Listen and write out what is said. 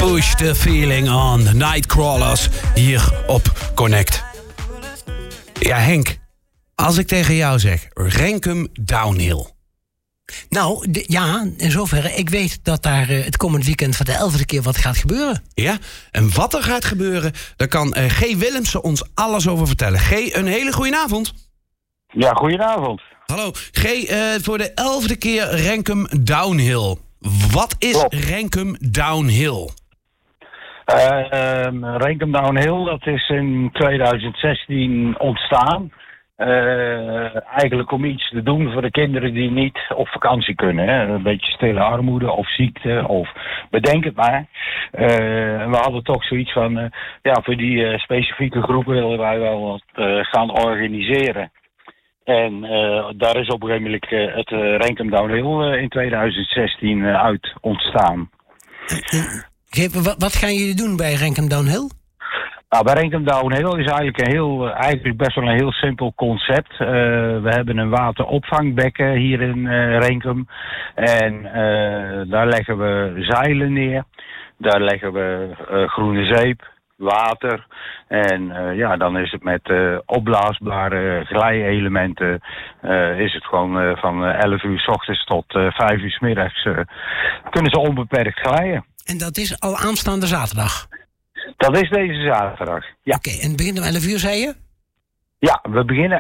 Push the feeling on. Nightcrawlers hier op Connect. Ja, Henk. Als ik tegen jou zeg, Renkum Downhill. Nou, in zoverre. Ik weet dat daar het komend weekend voor de 11e keer wat gaat gebeuren. Ja, en wat er gaat gebeuren, daar kan G. Willemsen ons alles over vertellen. G, een hele goede avond. Ja, goedenavond. Hallo, G, voor de 11e keer Renkum Downhill. Wat is Klopt. Renkum Downhill? Renkum Downhill, dat is in 2016 ontstaan. Eigenlijk om iets te doen voor de kinderen die niet op vakantie kunnen. Hè. Een beetje stille armoede of ziekte of bedenk het maar. We hadden toch zoiets van, voor die specifieke groep willen wij wel wat gaan organiseren. En daar is op een gegeven moment het Renkum Downhill in 2016 uit ontstaan. Wat gaan jullie doen bij Renkum Downhill? Nou, bij Renkum Downhill is eigenlijk best wel een heel simpel concept. We hebben een wateropvangbekken hier in Renkum. En daar leggen we zeilen neer. Daar leggen we groene zeep, water. En dan is het met opblaasbare glijelementen. Is het gewoon van 11 uur 's ochtends tot 5 uur 's middags. Kunnen ze onbeperkt glijden. En dat is al aanstaande zaterdag? Dat is deze zaterdag, ja. Oké, en het begint om 11 uur, zei je? Ja, we beginnen